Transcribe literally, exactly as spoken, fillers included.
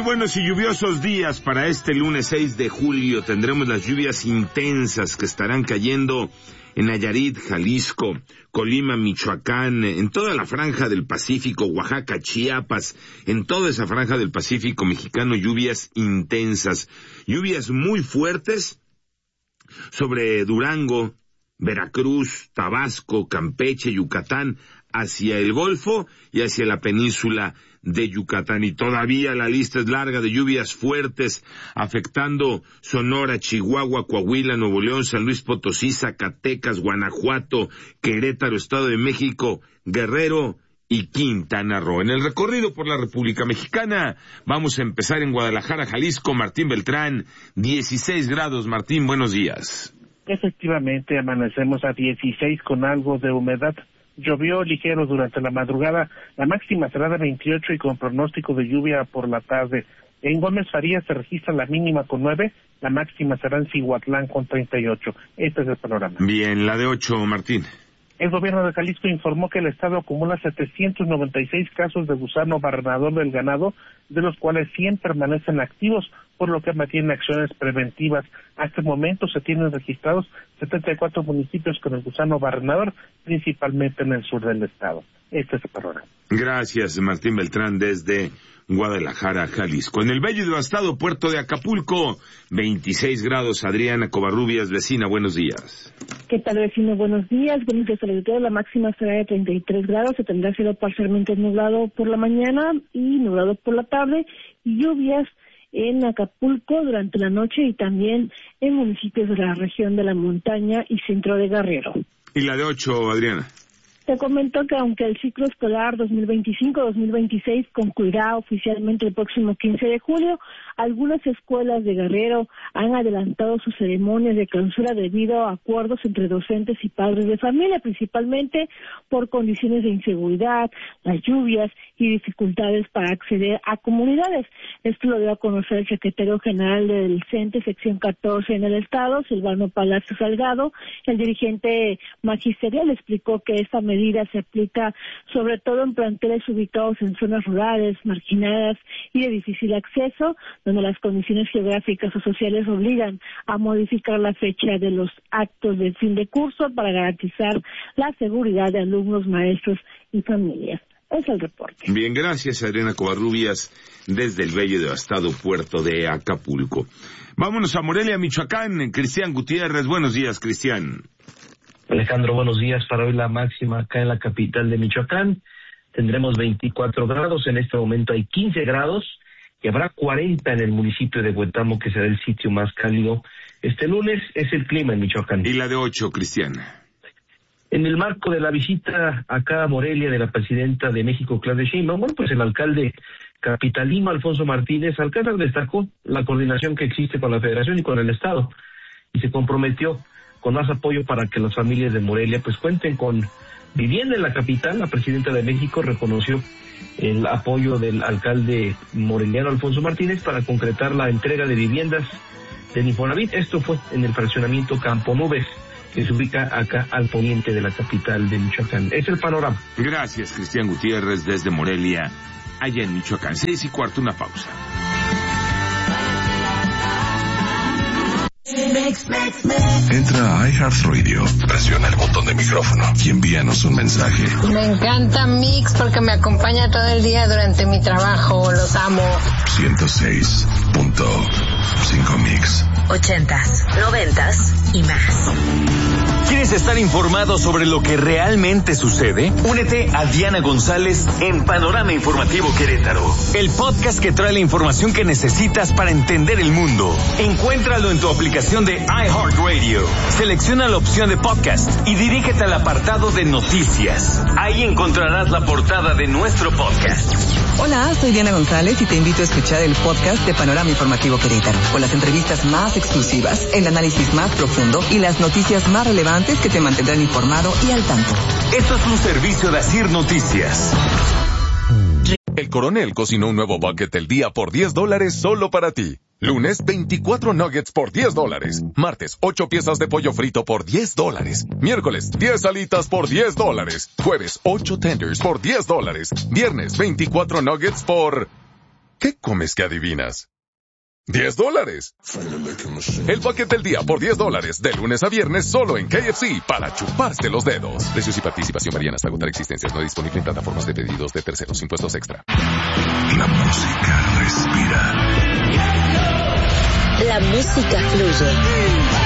Muy buenos y lluviosos días para este lunes seis de julio. Tendremos las lluvias intensas que estarán cayendo en Nayarit, Jalisco, Colima, Michoacán, en toda la franja del Pacífico, Oaxaca, Chiapas, en toda esa franja del Pacífico mexicano, lluvias intensas, lluvias muy fuertes sobre Durango, Veracruz, Tabasco, Campeche, Yucatán, hacia el Golfo y hacia la península de Yucatán. Y todavía la lista es larga de lluvias fuertes afectando Sonora, Chihuahua, Coahuila, Nuevo León, San Luis Potosí, Zacatecas, Guanajuato, Querétaro, Estado de México, Guerrero y Quintana Roo. En el recorrido por la República Mexicana vamos a empezar en Guadalajara, Jalisco. Martín Beltrán, dieciséis grados. Martín, buenos días. Efectivamente, amanecemos a dieciséis con algo de humedad. Llovió ligero durante la madrugada, la máxima será de veintiocho y con pronóstico de lluvia por la tarde. En Gómez Farías se registra la mínima con nueve, la máxima será en Cihuatlán con treinta y ocho. Este es el panorama. Bien, la de ocho, Martín. El gobierno de Jalisco informó que el estado acumula setecientos noventa y seis casos de gusano barrenador del ganado, de los cuales cien permanecen activos, por lo que mantiene acciones preventivas. Hasta el momento se tienen registrados setenta y cuatro municipios con el gusano barrenador, principalmente en el sur del estado. Este es el panorama. Gracias, Martín Beltrán, desde Guadalajara, Jalisco. En el bello y devastado puerto de Acapulco, veintiséis grados. Adriana Covarrubias, vecina, buenos días. ¿Qué tal, vecino? Buenos días. Buenos días, sobre todo la máxima será de treinta y tres grados. Se tendrá cielo parcialmente nublado por la mañana y nublado por la tarde, y lluvias en Acapulco durante la noche y también en municipios de la región de la montaña y centro de Guerrero. ¿Y la de ocho, Adriana? Te comento que aunque el ciclo escolar dos mil veinticinco dos mil veintiséis concluirá oficialmente el próximo quince de julio, algunas escuelas de Guerrero han adelantado sus ceremonias de clausura debido a acuerdos entre docentes y padres de familia, principalmente por condiciones de inseguridad, las lluvias y dificultades para acceder a comunidades. Esto lo dio a conocer el secretario general del CENTE, sección catorce en el estado, Silvano Palacio Salgado. El dirigente magisterial explicó que esta medida se aplica sobre todo en planteles ubicados en zonas rurales, marginadas y de difícil acceso, donde las condiciones geográficas o sociales obligan a modificar la fecha de los actos de fin de curso para garantizar la seguridad de alumnos, maestros y familias. Es el reporte. Bien, gracias, Adriana Covarrubias, desde el bello y devastado puerto de Acapulco. Vámonos a Morelia, Michoacán. Cristian Gutiérrez, buenos días, Cristian. Alejandro, buenos días. Para hoy la máxima acá en la capital de Michoacán tendremos veinticuatro grados, en este momento hay quince grados y habrá cuarenta en el municipio de Huetamo, que será el sitio más cálido este lunes. Es el clima en Michoacán. ¿Y la de ocho, Cristian? En el marco de la visita acá a Morelia de la presidenta de México, Claudia Sheinbaum, bueno, pues el alcalde capitalino, Alfonso Martínez Alcázar, destacó la coordinación que existe con la Federación y con el Estado y se comprometió con más apoyo para que las familias de Morelia pues cuenten con vivienda en la capital. La presidenta de México reconoció el apoyo del alcalde moreliano Alfonso Martínez para concretar la entrega de viviendas del Infonavit. Esto fue en el fraccionamiento Campo Nubes, que se ubica acá al poniente de la capital de Michoacán. Es el panorama. Gracias, Cristian Gutiérrez, desde Morelia, allá en Michoacán. Seis y cuarto, una pausa. Entra a iHeartRadio, presiona el botón de micrófono y envíanos un mensaje. Me encanta Mix porque me acompaña todo el día durante mi trabajo. Los amo. ciento seis punto cinco Mix. Ochentas, noventas y más. ¿Quieres estar informado sobre lo que realmente sucede? Únete a Diana González en Panorama Informativo Querétaro, el podcast que trae la información que necesitas para entender el mundo. Encuéntralo en tu aplicación de iHeartRadio. Selecciona la opción de podcast y dirígete al apartado de noticias. Ahí encontrarás la portada de nuestro podcast. Hola, soy Diana González y te invito a escuchar el podcast de Panorama Informativo Querétaro, con las entrevistas más exclusivas, el análisis más profundo y las noticias más relevantes que te mantendrán informado y al tanto. Esto es un servicio de Asir Noticias. El Coronel cocinó un nuevo bucket del día por diez dólares solo para ti. Lunes, veinticuatro nuggets por diez dólares. Martes, ocho piezas de pollo frito por diez dólares. Miércoles, diez alitas por diez dólares. Jueves, ocho tenders por diez dólares. Viernes, veinticuatro nuggets por ¿Qué comes que adivinas? ¡diez dólares! El bucket del día por diez dólares, de lunes a viernes, solo en K F C, para chuparse los dedos. Precios y participación varían hasta agotar existencias. No disponible en plataformas de pedidos de terceros. Impuestos extra. La música respira. La música fluye.